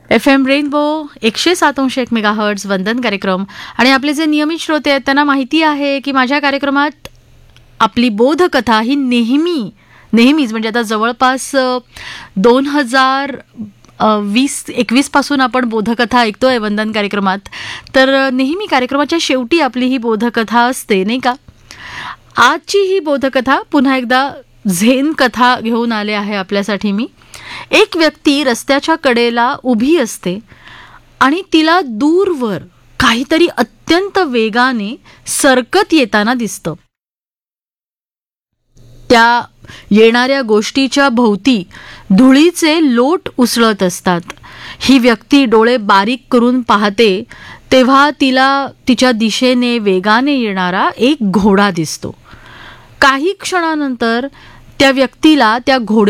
FM rainbow 107.1 megahertz वंदन कार्यक्रम. आणि आपले जे नियमित श्रोते आहेत त्यांना माहिती आहे की माझ्या कार्यक्रमात आपली बोधकथा ही नेहमीच म्हणजे आता जवळपास 2021 पासून आपण बोधकथा ऐकतोय वंदन कार्यक्रमात. तर नेहमी कार्यक्रमाच्या शेवटी आपली ही बोधकथा असते, नाही का? आजची ही बोधकथा पुन्हा एकदा झेन कथा घेऊन आले आहे आपल्यासाठी मी. एक व्यक्ती रस्त्याच्या कडेला उभी असते आणि तिला दूरवर काहीतरी अत्यंत वेगाने सरकत येताना दिसतं. त्या येणाऱ्या गोष्टीच्या भोवती धुळीचे लोट उसळत असतात. ही व्यक्ती डोळे बारीक करून पाहते तेव्हा तिला तिच्या दिशेने वेगाने येणारा एक घोडा दिसतो. काही क्षणानंतर त्या व्यक्तीला त्या